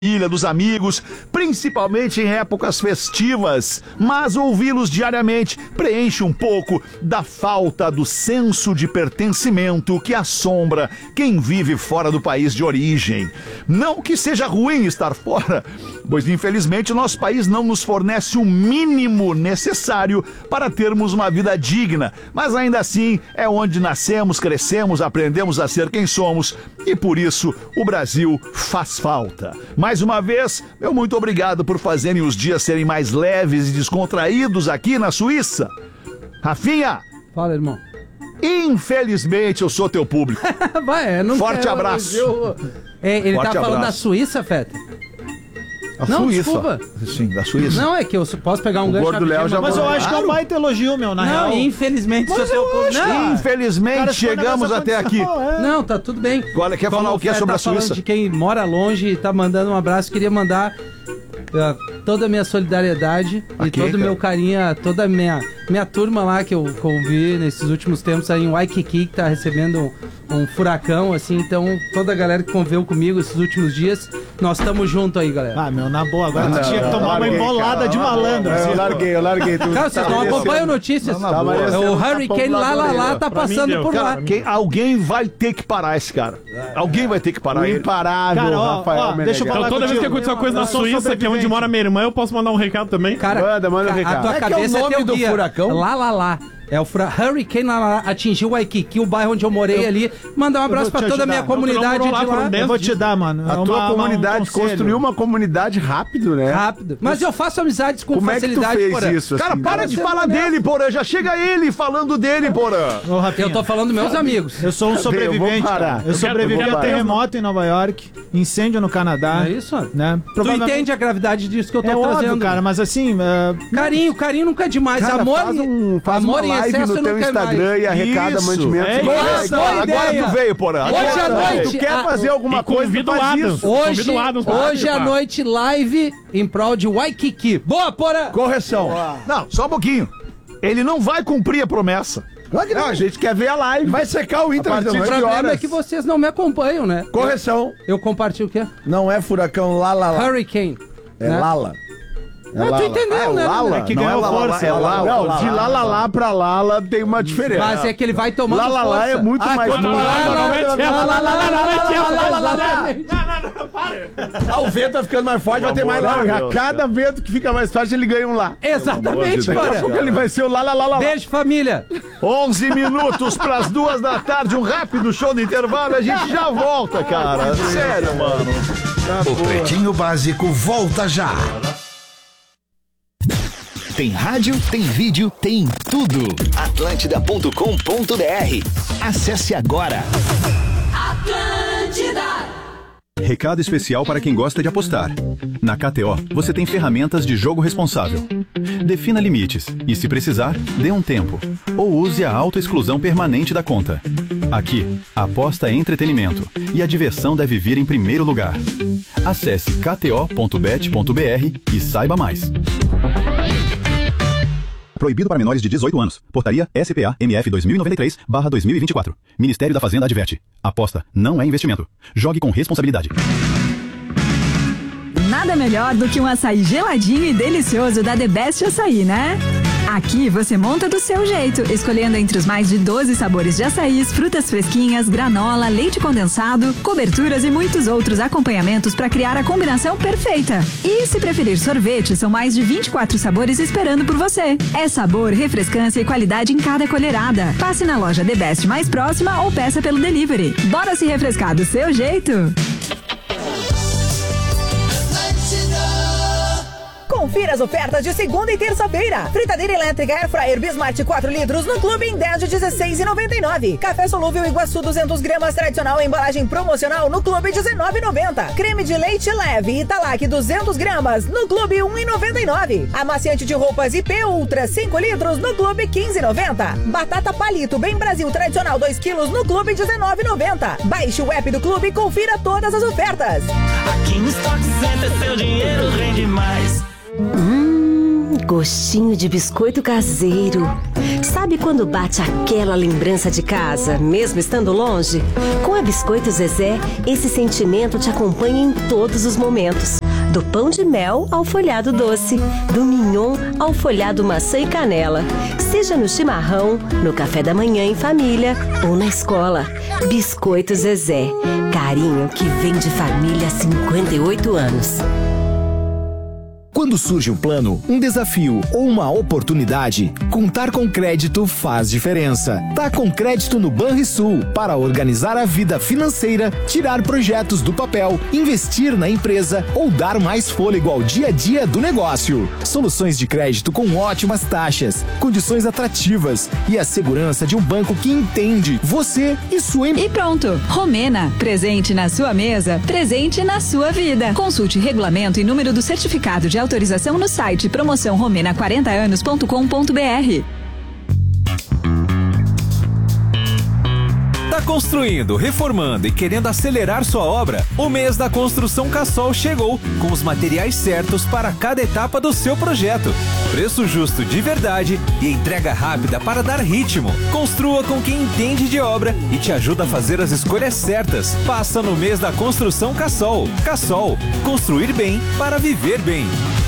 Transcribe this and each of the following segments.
família, dos amigos, principalmente em épocas festivas, mas ouvi-los diariamente preenche um pouco da falta do senso de pertencimento que assombra quem vive fora do país de origem. Não que seja ruim estar fora, pois infelizmente nosso país não nos fornece o mínimo necessário para termos uma vida digna, mas ainda assim é onde nascemos, crescemos, aprendemos a ser quem somos e por isso o Brasil faz falta. Mais uma vez, meu muito obrigado por fazerem os dias serem mais leves e descontraídos aqui na Suíça. Rafinha! Fala, irmão. Infelizmente eu sou teu público. Vai, não Forte abraço. Ele Forte tá falando abraço. da Suíça, Feta? A Não, Suíça. desculpa. Sim, da Suíça. Não, é que eu posso pegar um O gancho Gordo Léo já Mas eu acho que é um baita elogio, meu, na real. Não, infelizmente sou teu público. Não, Infelizmente chegamos até aqui. não, tá tudo bem. Agora, quer falar o que é sobre a Suíça? De quem mora longe e tá mandando um abraço, queria mandar toda a minha solidariedade e todo o meu carinho, toda a minha turma lá que eu convivi nesses últimos tempos aí em Waikiki, que tá recebendo um furacão, assim, então toda a galera que conviveu comigo esses últimos dias, nós estamos juntos aí, galera. Ah, meu, na boa, agora tu tinha que tomar uma embolada de malandro. assim. Eu larguei. Cara, vocês não acompanham notícias. O Hurricane lá tá passando por lá. Alguém vai ter que parar esse cara. Alguém vai ter que parar ele. Imparável, Cara, Rafael. deixa eu falar Toda vez que contigo. acontecer uma coisa na Eu sou Suíça, que é onde mora minha irmã, eu posso mandar um recado também? Cara, Manda um recado. a tua É que é o cabeça nome teu do guia. furacão? Lá. É o Hurricane lá atingiu Waikiki, o bairro onde eu morei ali. Mandar um abraço vou te pra toda a minha ajudar. comunidade de lá. Eu vou te dar, mano. A tua comunidade construiu uma comunidade rápido, né? Rápido. Mas eu faço amizades com Como é que tu facilidade, fez Porã. isso? Cara, assim, para de falar dele, Porã. Já chega ele falando dele, Porã. Ô, Rafinha, Eu tô falando dos meus amigos. eu sou um sobrevivente, vou parar. cara. Eu sobrevivi quero a terremoto em Nova York, incêndio no Canadá. É isso, mano. Né? Tu entende a gravidade disso que eu tô É óbvio, trazendo. cara, mas assim... Carinho nunca é demais. Cara, Amor, faz uma amor em live excesso no teu nunca é Instagram mais. e arrecada Isso. mantimentos. É Boa Agora ideia. tu veio, Porã. Hoje à noite... Tu quer fazer alguma E coisa, tu convida o faz Adams. isso. Hoje Convida o Adams pra à participar. noite, live em prol de Waikiki. Boa, Porã! Correção. Não, só um pouquinho. Ele não vai cumprir a promessa. Não, a gente quer ver a live. Vai secar o Inter. O problema é que vocês não me acompanham, né? Correção. Eu compartilho o quê? Não é furacão Lala. Hurricane. É né? Lala. Mas tu entendeu, né? Lala? É que Não ganhou é Lala, força. é Lala. Não, Não, de Lala pra Lala tem uma diferença. Mas é que ele vai tomando Lala força. é muito mais quando duro. O vento vai ficando mais forte, vai ter mais lá. A cada vento que fica mais forte, ele ganha um lá. Exatamente, Daqui a Porã. pouco ele vai ser o Lala. Beijo, família. 11 minutos pras 2 da tarde, um rápido show de intervalo, a gente já volta, cara. Sério, mano. O Pretinho Básico volta já. Tem rádio, tem vídeo, tem tudo. Atlântida.com.br. Acesse agora. Recado especial para quem gosta de apostar. Na KTO, você tem ferramentas de jogo responsável. Defina limites e, se precisar, dê um tempo. Ou use a autoexclusão permanente da conta. Aqui, a aposta é entretenimento e a diversão deve vir em primeiro lugar. Acesse kto.bet.br e saiba mais. Proibido para menores de 18 anos. Portaria SPA-MF 2093/2024. Ministério da Fazenda adverte. Aposta não é investimento. Jogue com responsabilidade. Nada melhor do que um açaí geladinho e delicioso da The Best Açaí, né? Aqui você monta do seu jeito, escolhendo entre os mais de 12 sabores de açaís, frutas fresquinhas, granola, leite condensado, coberturas e muitos outros acompanhamentos para criar a combinação perfeita. E se preferir sorvete, são mais de 24 sabores esperando por você. É sabor, refrescância e qualidade em cada colherada. Passe na loja The Best mais próxima ou peça pelo delivery. Bora se refrescar do seu jeito! Confira as ofertas de segunda e terça-feira. Fritadeira elétrica Airfryer Bismart 4 litros no Clube em 10 de 16,99. Café solúvel Iguaçu 200 gramas tradicional em embalagem promocional no Clube 19,90. Creme de leite leve Italac 200 gramas no Clube 1,99. Amaciante de roupas IP Ultra 5 litros no Clube 15,90. Batata palito Bem Brasil tradicional 2 quilos no Clube 19,90. Baixe o app do Clube e confira todas as ofertas. Aqui no Stock Center seu dinheiro rende mais. Gostinho de biscoito caseiro. Sabe quando bate aquela lembrança de casa, mesmo estando longe? Com a Biscoito Zezé, esse sentimento te acompanha em todos os momentos. Do pão de mel ao folhado doce, do mignon ao folhado maçã e canela. Seja no chimarrão, no café da manhã em família ou na escola. Biscoito Zezé, carinho que vem de família há 58 anos. Quando surge um plano, um desafio ou uma oportunidade, contar com crédito faz diferença. Tá com crédito no Banrisul para organizar a vida financeira, tirar projetos do papel, investir na empresa ou dar mais fôlego ao dia a dia do negócio. Soluções de crédito com ótimas taxas, condições atrativas e a segurança de um banco que entende você e sua empresa. E pronto, Romena, presente na sua mesa, presente na sua vida. Consulte regulamento e número do certificado de autorização no site promoção-romena40anos.com.br. Tá construindo, reformando e querendo acelerar sua obra? O mês da Construção Cassol chegou, com os materiais certos para cada etapa do seu projeto. Preço justo de verdade e entrega rápida para dar ritmo. Construa com quem entende de obra e te ajuda a fazer as escolhas certas. Passa no mês da Construção Cassol. Cassol, construir bem para viver bem.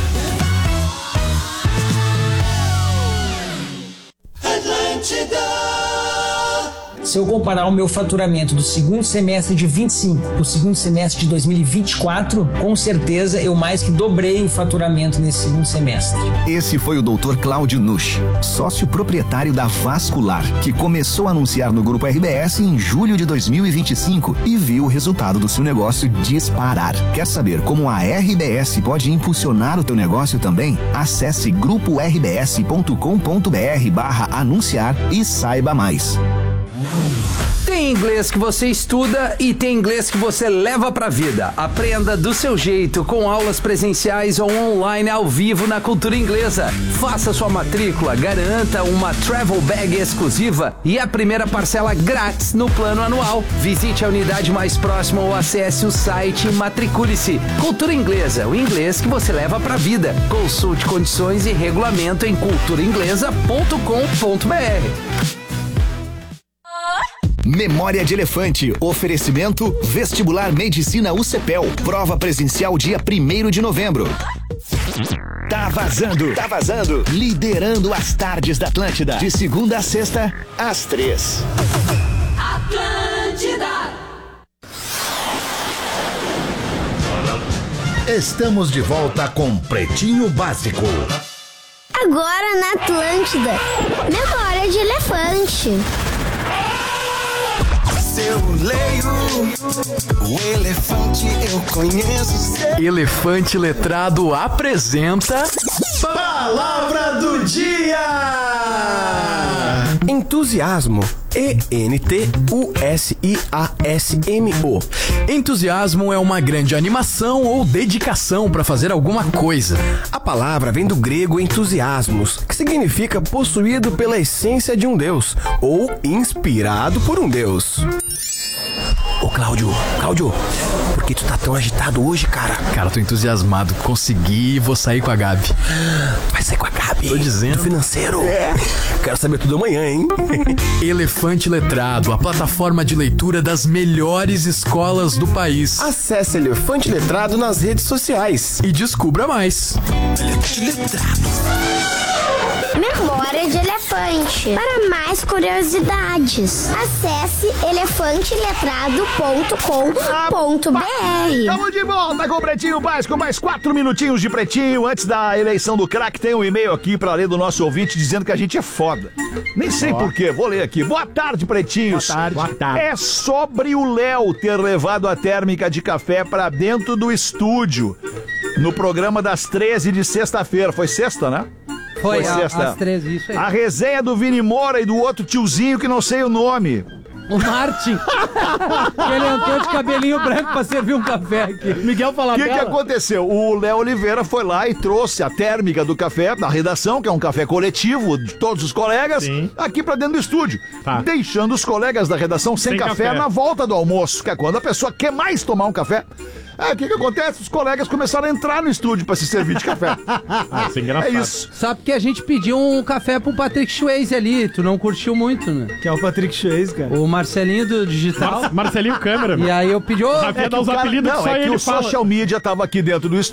Se eu comparar o meu faturamento do segundo semestre de 25 para o segundo semestre de 2024, com certeza eu mais que dobrei o faturamento nesse segundo semestre. Esse foi o Dr. Cláudio Nusch, sócio proprietário da Vascular, que começou a anunciar no Grupo RBS em julho de 2025 e viu o resultado do seu negócio disparar. Quer saber como a RBS pode impulsionar o teu negócio também? Acesse gruporbs.com.br/anunciar e saiba mais. Tem inglês que você estuda e tem inglês que você leva pra vida. Aprenda do seu jeito, com aulas presenciais ou online ao vivo na Cultura Inglesa. Faça sua matrícula, garanta uma travel bag exclusiva e a primeira parcela grátis no plano anual. Visite a unidade mais próxima ou acesse o site e matricule-se. Cultura Inglesa, o inglês que você leva pra vida. Consulte condições e regulamento em culturainglesa.com.br. Memória de Elefante. Oferecimento Vestibular Medicina UCPEL. Prova presencial dia 1º de novembro. Tá vazando. Tá vazando. Liderando as tardes da Atlântida. De segunda a sexta, às 3. Atlântida. Estamos de volta com Pretinho Básico. Agora na Atlântida. Memória de Elefante. Eu leio o elefante, eu conheço. Elefante Letrado apresenta Palavra do Dia! Entusiasmo. E-N-T-U-S-I-A-S-M-O. Entusiasmo é uma grande animação ou dedicação para fazer alguma coisa. A palavra vem do grego entusiasmos, que significa possuído pela essência de um deus ou inspirado por um deus. Ô Cláudio, por que tu tá tão agitado hoje, cara? Cara, tô entusiasmado. Consegui, vou sair com a Gabi. Vai sair com a Gabi? Tô dizendo. Do financeiro? É. Quero saber tudo amanhã, hein? Elefante Letrado, a plataforma de leitura das melhores escolas do país. Acesse Elefante Letrado nas redes sociais e descubra mais. Elefante Letrado. Memória de Elefante. Para mais curiosidades, acesse elefanteletrado.com.br. Estamos de volta com o Pretinho Básico, mais 4 minutinhos de Pretinho. Antes da eleição do craque, tem um e-mail aqui pra ler do nosso ouvinte dizendo que a gente é foda. Nem sei porquê, vou ler aqui. Boa tarde, Pretinhos. Boa tarde. É sobre o Léo ter levado a térmica de café pra dentro do estúdio no programa das 13 de sexta-feira. Foi sexta, né? Foi sexta. às 13, isso aí. A resenha do Vini Moura e do outro tiozinho que não sei o nome. O Martin. Ele entrou de cabelinho branco pra servir um café aqui. Miguel Falabella. O que aconteceu? O Léo Oliveira foi lá e trouxe a térmica do café da redação, que é um café coletivo de todos os colegas, aqui pra dentro do estúdio. Deixando os colegas da redação sem café na volta do almoço, que é quando a pessoa quer mais tomar um café. O que acontece? Os colegas começaram a entrar no estúdio pra se servir de café. Isso é engraçado. É isso. Só porque a gente pediu um café pro Patrick Swayze ali, tu não curtiu muito, né? Que é o Patrick Swayze, cara. O Marcelinho do Digital. Marcelinho Câmera. E aí eu pedi... Rafinha dá os apelidos que só ele o fala. social media tava aqui dentro do estúdio.